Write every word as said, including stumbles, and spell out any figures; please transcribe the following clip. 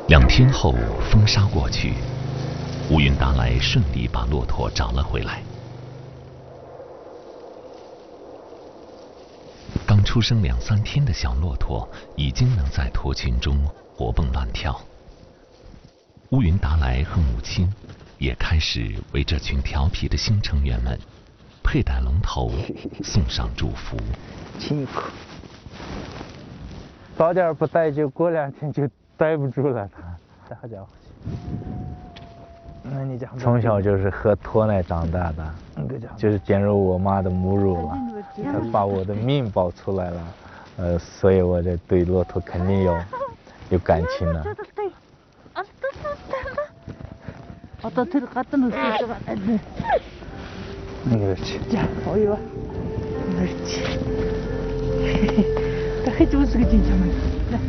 两天后，风沙过去，乌云达来顺利把骆驼找了回来。刚出生两三天的小骆驼已经能在驼群中活蹦乱跳。乌云达来和母亲也开始为这群调皮的新成员们佩戴龙头，送上祝福。 辛苦，早点不带，就过两天就待不住了。他，好家伙！那你讲，从小就是喝驼奶长大的，就是进入我妈的母乳了，他把我的命保出来了，呃，所以我这对骆驼肯定有有感情的。그렇지. 자, 어이 와. 그렇지. 딱 해주고 쓰기 진짜 많이.